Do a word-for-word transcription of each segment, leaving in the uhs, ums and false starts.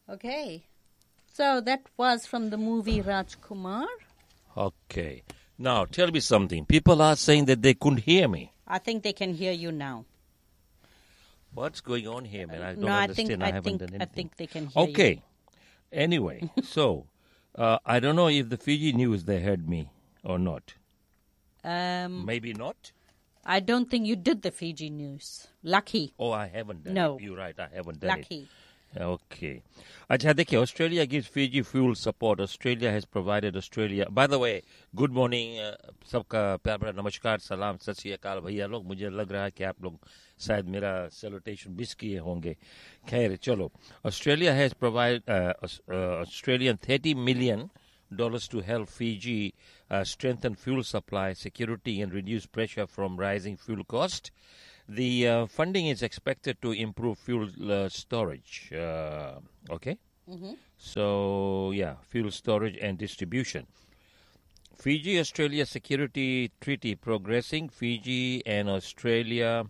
Okay. So that was from the movie Rajkumar. Okay. Now, tell me something. People are saying that they couldn't hear me. I think they can hear you now. What's going on here, man? I don't no, I understand. think, I, I haven't think, done anything. I think they can hear you. Okay. Anyway, so uh, I don't know if the Fiji News, they heard me or not. Um, Maybe not. I don't think you did the Fiji News. Lucky. Oh, I haven't done No. it. You're right. I haven't done Lucky. it. Okay. अच्छा देखिए Australia gives Fiji fuel support. Australia has provided Australia. By the way, good morning. uh, सबका प्यार भरा नमस्कार सलाम सत श्री अकाल भैया लोग. मुझे लग रहा है कि आप लोग शायद मेरा salutation मिस किए होंगे. खैर चलो. Australia has provided uh, uh, Australian thirty million dollars to help Fiji uh, strengthen fuel supply security and reduce pressure from rising fuel cost. The uh, funding is expected to improve fuel uh, storage. Uh, okay? Mm-hmm. So, yeah, fuel storage and distribution. Fiji-Australia Security Treaty progressing. Fiji and Australia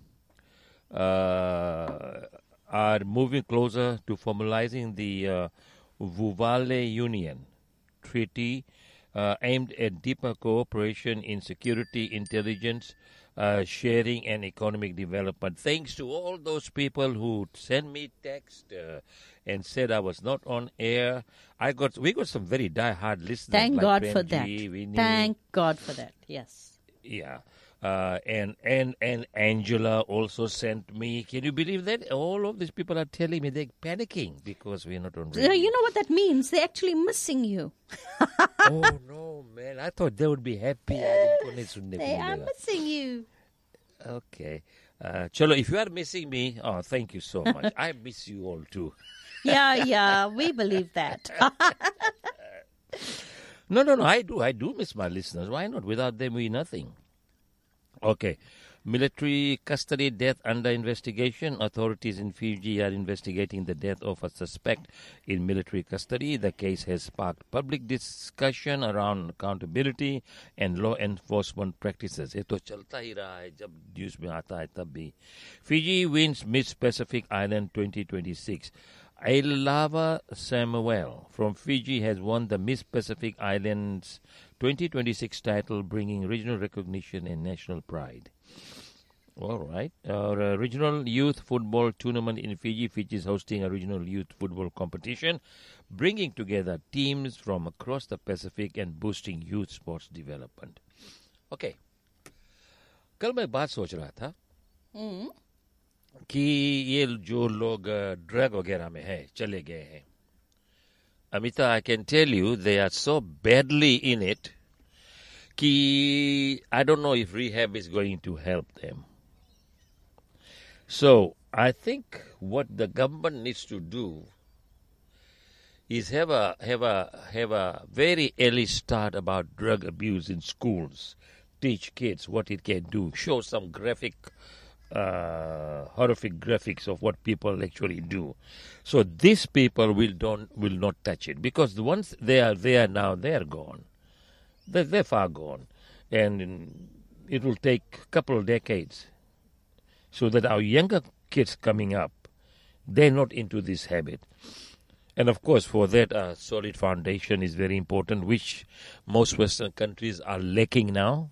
uh, are moving closer to formalizing the uh, Vuvale Union Treaty uh, aimed at deeper cooperation in security, intelligence, Uh, sharing and economic development. Thanks to all those people who sent me text uh, and said I was not on air. I got we got some very die-hard listeners. Thank like God for Benji, that. Winnie. Thank God for that. Yes. Yeah. Uh, and and and Angela also sent me. Can you believe that? All of these people are telling me they're panicking because we're not on radio. You know what that means? They're actually missing you. Oh no, man! I thought they would be happy. They are missing you. Okay. Uh, Chalo, if you are missing me, oh, thank you so much. I miss you all too. Yeah, yeah, we believe that. No, no, no, I do. I do miss my listeners. Why not? Without them, we nothing. Okay. Military custody death under investigation. Authorities in Fiji are investigating the death of a suspect in military custody. The case has sparked public discussion around accountability and law enforcement practices. ये तो चलता ही रहा है जब news में आता है तब भी. Fiji wins Miss Pacific Island twenty twenty-six. Ailava Samuel from Fiji has won the Miss Pacific Islands twenty twenty-six title, bringing regional recognition and national pride. All right. Our uh, regional youth football tournament in Fiji. Fiji is hosting a regional youth football competition, bringing together teams from across the Pacific and boosting youth sports development. Okay. कल मैं बात सोच रहा था Mm. कि ये जो लोग ड्रग वगैरह में है चले गए हैं. Amita, I can tell you they are so badly in it कि I don't know if rehab is going to help them. So I think what the government needs to do is have a have a have a very early start about drug abuse in schools. Teach kids what it can do. Show some graphic, uh, horrific graphics of what people actually do. So these people will don't will not touch it because once they are there now, they are gone. They're, they're far gone, and it will take a couple of decades so that our younger kids coming up, they're not into this habit. And of course, for that, a solid foundation is very important, which most Western countries are lacking now.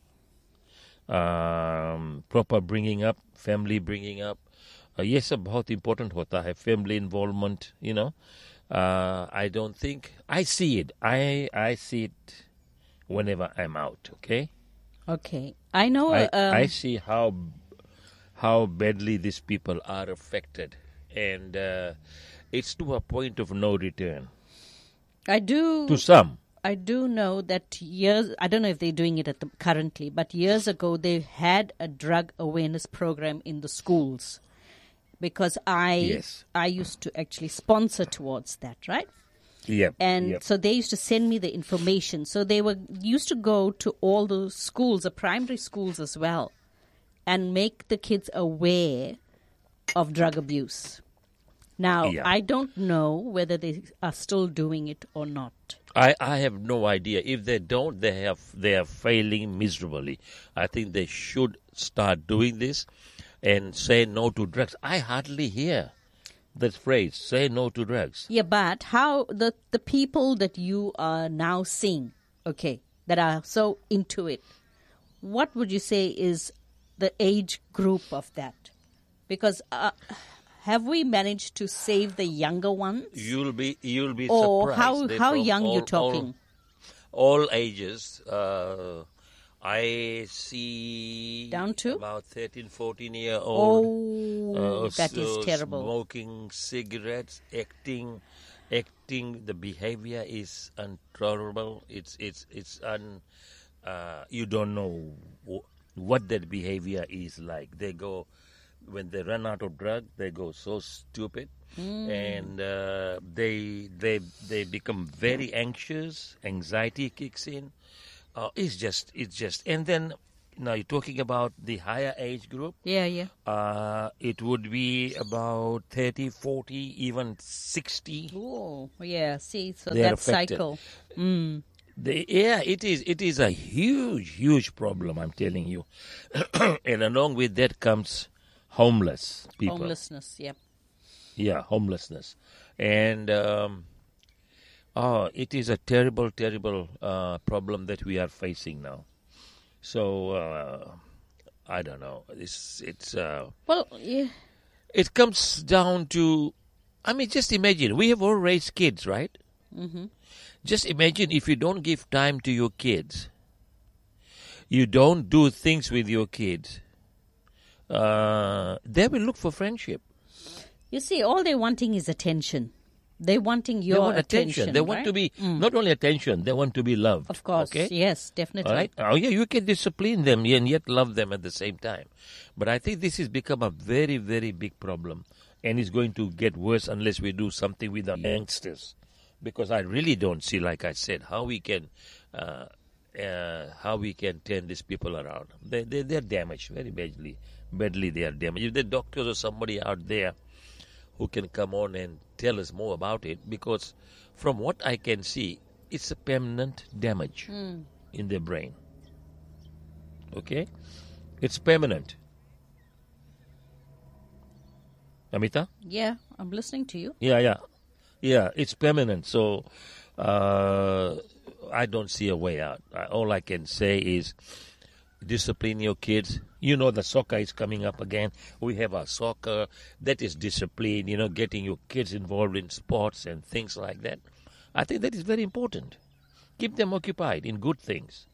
Um, proper bringing up, family bringing up. Uh, ये सब बहुत important होता है. Family involvement, you know. Uh, I don't think I see it. I I see it whenever I'm out. Okay. Okay. I know. I, um, I see how how badly these people are affected, and uh, it's to a point of no return. I do. To some. I do know that years, I don't know if they're doing it at the, currently, but years ago they had a drug awareness program in the schools because I Yes. I used to actually sponsor towards that, right? Yep. And yep. so they used to send me the information. So they were used to go to all the schools, the primary schools as well, and make the kids aware of drug abuse. Now, Yeah. I don't know whether they are still doing it or not. I, I have no idea. If they don't, they have they are failing miserably. I think they should start doing this and say no to drugs. I hardly hear that phrase, say no to drugs. Yeah, but how the the people that you are now seeing, okay, that are so into it, what would you say is the age group of that? Because uh, have we managed to save the younger ones? You'll be you'll be or surprised. how They're how from young all, you talking? All, all ages. Uh, I see Down to? about thirteen, fourteen year old. Oh, uh, that is so terrible. Smoking cigarettes, acting, acting. The behavior is intolerable. It's it's it's un. Uh, you don't know w- what that behavior is like. They go when they run out of drug. They go so stupid, Mm. and uh, they they they become very anxious. Anxiety kicks in. Uh, it's just, it's just, and then now you're talking about the higher age group. Yeah, yeah. Uh, it would be about thirty, forty, even sixty. Oh, yeah. See, so They are that affected. cycle. Mm. The, yeah, it is, it is a huge, huge problem, I'm telling you. And along with that comes homeless people. Homelessness, yeah. Yeah, homelessness. And, um, oh, it is a terrible, terrible uh, problem that we are facing now. So, uh, I don't know. It's, it's, uh, Well, yeah. it comes down to, I mean, just imagine, we have all raised kids, right? Mm-hmm. Just imagine if you don't give time to your kids, you don't do things with your kids, uh, they will look for friendship. You see, all they're wanting is attention. They're wanting your They want attention. attention. They want right? to be, Mm. not only attention, they want to be loved. Of course. Okay? Yes, definitely. All right? Oh, yeah, you can discipline them and yet love them at the same time. But I think this has become a very, very big problem. And it's going to get worse unless we do something with the youngsters. Because I really don't see, like I said, how we can uh, uh, how we can turn these people around. They, they, they're damaged, very badly. Badly they are damaged. If the doctors or somebody out there who can come on and tell us more about it, because from what I can see, it's a permanent damage Mm. in their brain. Okay? It's permanent. Amita? Yeah, I'm listening to you. Yeah, yeah. Yeah, it's permanent. So uh, I don't see a way out. I, all I can say is discipline your kids. You know, the soccer is coming up again. We have our soccer. That is discipline, you know, getting your kids involved in sports and things like that. I think that is very important. Keep them occupied in good things.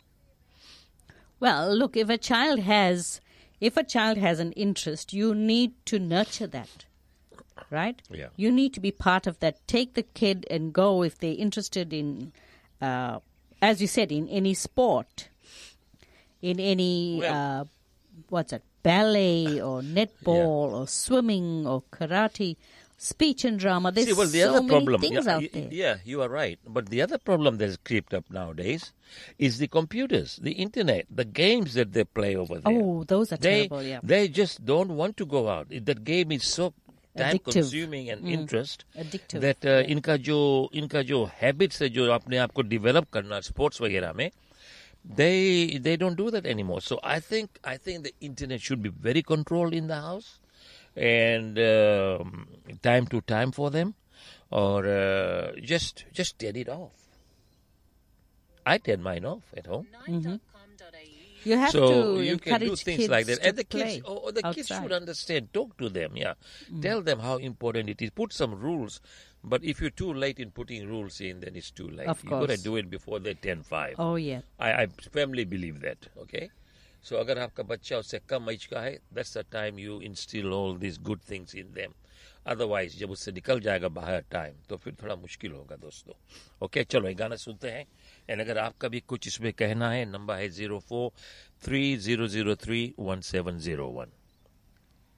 Well, look, if a child has if a child has an interest, you need to nurture that. Right? Yeah. You need to be part of that. Take the kid and go if they're interested in, uh, as you said, in any sport, in any, Well- uh, what's that, ballet or netball or swimming or karate, speech and drama. There's See, well, the so other many problem, things yeah, out y- there. yeah, you are right. But the other problem that's creeped up nowadays is the computers, the internet, the games that they play over there. Oh, those are they, terrible, yeah. They just don't want to go out. That game is so Addictive. time-consuming and Mm. interest Addictive. that uh, इनका जो इनका जो habits है जो अपने आप को develop करना sports वगैरह में, they they don't do that anymore. So I think I think the internet should be very controlled in the house, and um, time to time for them, or uh, just just turn it off. I turn mine off at home. You have So to you can encourage do things kids like that. to And the play kids, oh, oh, the kids outside. should understand. Talk to them, yeah. Tell them how important it is. Put some rules. But if you're too late in putting rules in, then it's too late. Of You've got to course. do it before they're ten five. Oh, yeah. I, I firmly believe that, okay? So अगर आपका बच्चा उससे कम as का है, that's the time you instill all these good things in them. Otherwise, जब उससे निकल जाएगा बाहर टाइम, तो फिर थोड़ा मुश्किल होगा दोस्तों. ओके, चलो एक गाना सुनते हैं. एंड अगर आपका भी कुछ इसमें कहना है, नंबर है zero four three zero zero three one seven zero one.